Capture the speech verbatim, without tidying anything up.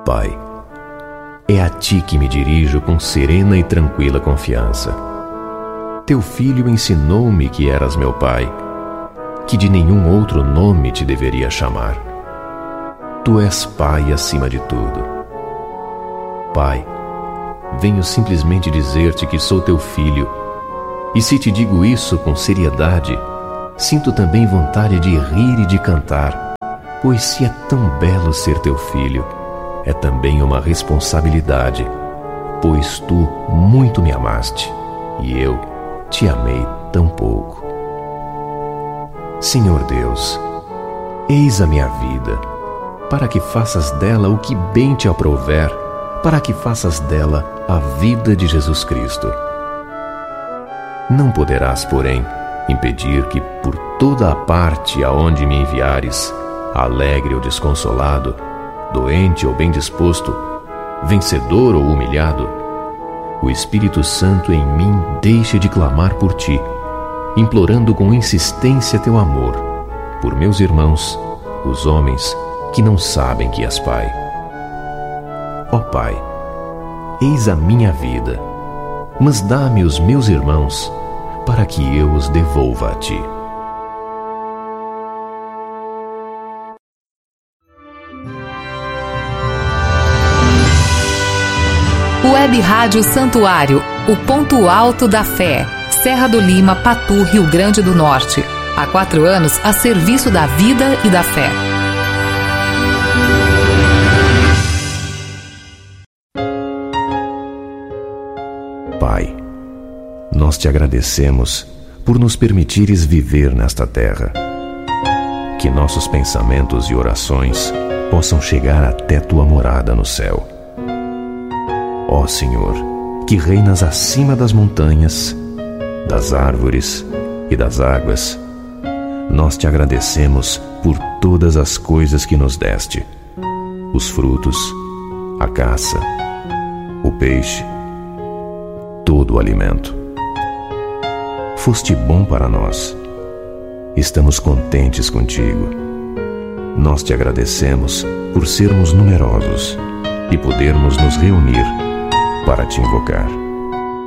Pai, é a Ti que me dirijo com serena e tranquila confiança. Teu Filho ensinou-me que eras meu Pai, que de nenhum outro nome te deveria chamar. Tu és Pai acima de tudo. Pai, venho simplesmente dizer-te que sou teu filho, e se te digo isso com seriedade, sinto também vontade de rir e de cantar, pois se é tão belo ser teu filho, é também uma responsabilidade, pois tu muito me amaste, e eu te amei tão pouco. Senhor Deus, eis a minha vida, para que faças dela o que bem te aprouver, para que faças dela a vida de Jesus Cristo. Não poderás, porém, impedir que por toda a parte aonde me enviares, alegre ou desconsolado, doente ou bem disposto, vencedor ou humilhado, o Espírito Santo em mim deixe de clamar por ti, implorando com insistência teu amor por meus irmãos, os homens que não sabem que és Pai. Ó Pai, eis a minha vida, mas dá-me os meus irmãos para que eu os devolva a ti. Web Rádio Santuário, o ponto alto da fé. Serra do Lima, Patu, Rio Grande do Norte. Há quatro anos a serviço da vida e da fé. Pai, nós te agradecemos por nos permitires viver nesta terra. Que nossos pensamentos e orações possam chegar até tua morada no céu. Ó Senhor, que reinas acima das montanhas, das árvores e das águas, nós te agradecemos por todas as coisas que nos deste, os frutos, a caça, o peixe, todo o alimento. Foste bom para nós. Estamos contentes contigo. Nós te agradecemos por sermos numerosos e podermos nos reunir para te invocar.